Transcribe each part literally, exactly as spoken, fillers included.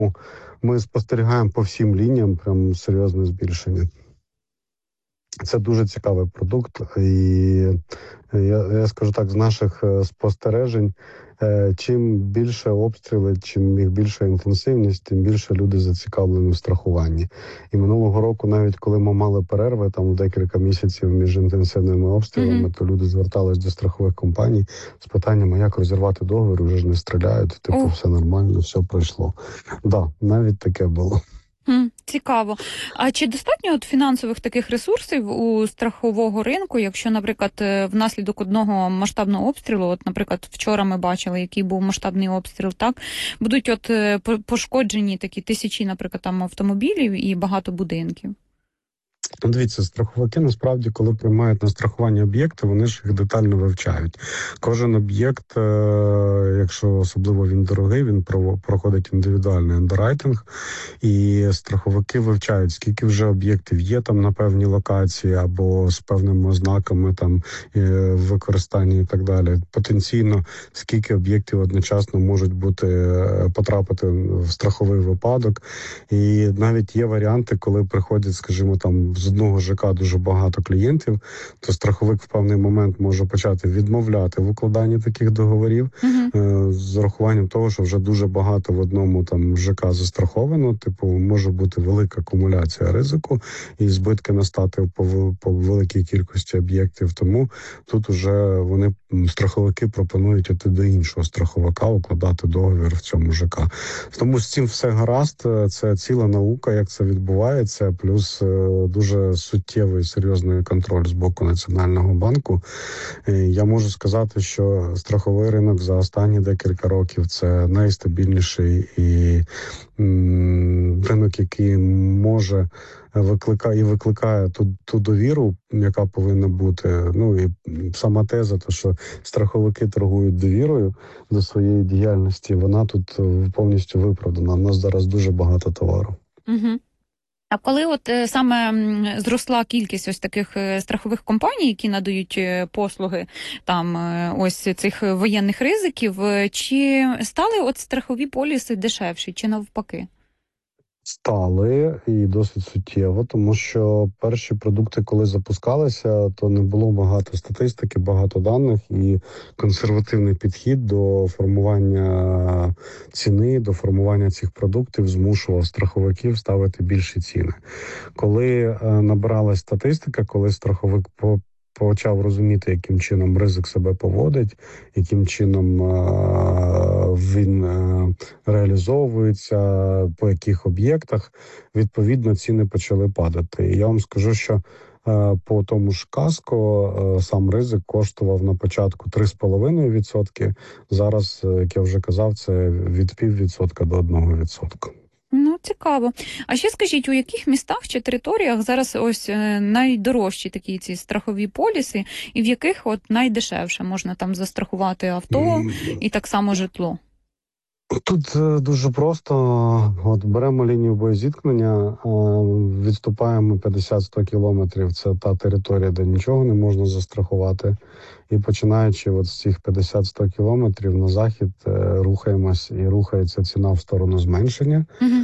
ми спостерігаємо по всім лініям прям серйозне збільшення. Це дуже цікавий продукт, і я, я скажу так, з наших спостережень, чим більше обстріли, чим їх більша інтенсивність, тим більше люди зацікавлені в страхуванні. І минулого року, навіть коли ми мали перерви, там декілька місяців між інтенсивними обстрілами, mm-hmm. то люди звертались до страхових компаній з питанням, як розірвати договір, вже ж не стріляють, типу, oh. все нормально, все пройшло. Так, да, навіть таке було. Цікаво. А чи достатньо от фінансових таких ресурсів у страхового ринку, якщо, наприклад, внаслідок одного масштабного обстрілу, от, наприклад, вчора ми бачили, який був масштабний обстріл, так, будуть от пошкоджені такі тисячі, наприклад, там автомобілів і багато будинків? Дивіться, страховики, насправді, коли приймають на страхування об'єкти, вони ж їх детально вивчають. Кожен об'єкт, якщо особливо він дорогий, він проходить індивідуальний андеррайтинг, і страховики вивчають, скільки вже об'єктів є там на певній локації, або з певними ознаками там використання і так далі. Потенційно, скільки об'єктів одночасно можуть бути, потрапити в страховий випадок. І навіть є варіанти, коли приходять, скажімо, там, з одного ЖК дуже багато клієнтів, то страховик в певний момент може почати відмовляти в укладанні таких договорів, uh-huh. з урахуванням того, що вже дуже багато в одному там ЖК застраховано, типу, може бути велика акумуляція ризику і збитки настати по, по великій кількості об'єктів. Тому тут уже вони, страховики, пропонують іти до іншого страховика, укладати договір в цьому ЖК. Тому з цим все гаразд, це ціла наука, як це відбувається, плюс дуже суттєвий, серйозний контроль з боку Національного банку. Я можу сказати, що страховий ринок за останні декілька років – це найстабільніший і м, ринок, який може викликає і викликає ту, ту довіру, яка повинна бути. Ну і сама теза, то що страховики торгують довірою до своєї діяльності, вона тут повністю виправдана. У нас зараз дуже багато товару. Угу. А коли от саме зросла кількість ось таких страхових компаній, які надають послуги там ось цих воєнних ризиків, чи стали от страхові поліси дешевші, чи навпаки? Стали, і досить суттєво, тому що перші продукти, коли запускалися, то не було багато статистики, багато даних, і консервативний підхід до формування ціни, до формування цих продуктів змушував страховиків ставити більші ціни. Коли набиралась статистика, коли страховик по почав розуміти, яким чином ризик себе поводить, яким чином е- він е- реалізовується, по яких об'єктах, відповідно, ціни почали падати. І я вам скажу, що е- по тому ж Каско е- сам ризик коштував на початку три з половиною відсотки, зараз, як я вже казав, це від піввідсотка до одного відсотка. Ну, цікаво. А ще скажіть, у яких містах чи територіях зараз ось найдорожчі такі ці страхові поліси, і в яких от найдешевше можна там застрахувати авто і так само житло? Тут дуже просто. От беремо лінію боєзіткнення, відступаємо п'ятдесят-сто кілометрів. Це та територія, де нічого не можна застрахувати. І починаючи от з цих п'ятдесят-сто кілометрів на захід, рухаємось і рухається ціна в сторону зменшення. Uh-huh.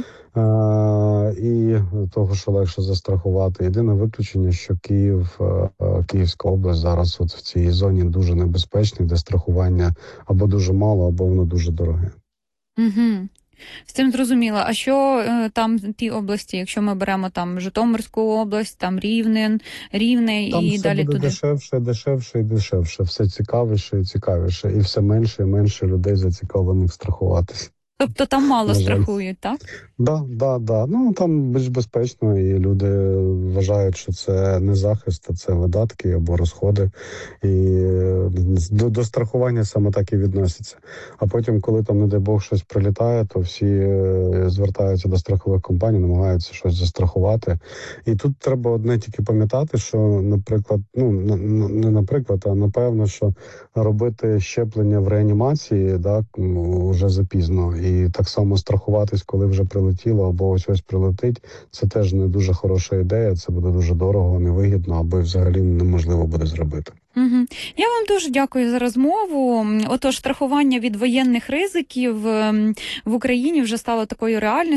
А, і того, що легше застрахувати. Єдине виключення, що Київ, Київська область зараз от в цій зоні дуже небезпечний, де страхування або дуже мало, або воно дуже дороге. Угу. З цим зрозуміло. А що там ті області, якщо ми беремо там Житомирську область, там Рівне, Рівне там і далі туди? Там все буде дешевше, дешевше і дешевше. Все цікавіше і цікавіше. І все менше і менше людей зацікавлених страхуватися. Тобто там мало страхують, так? Да, да, да. Ну там більш безпечно, і люди вважають, що це не захист, а це видатки або розходи. І до, до страхування саме так і відносяться. А потім, коли там, не дай Бог, щось прилітає, то всі звертаються до страхових компаній, намагаються щось застрахувати. І тут треба одне тільки пам'ятати, що, наприклад, ну не наприклад, а напевно, що робити щеплення в реанімації, так, вже запізно. І так само страхуватись, коли вже прилетіло або ось ось прилетить, це теж не дуже хороша ідея, це буде дуже дорого, невигідно, або взагалі неможливо буде зробити. Угу. Я вам дуже дякую за розмову. Отож, страхування від воєнних ризиків в Україні вже стало такою реальністю.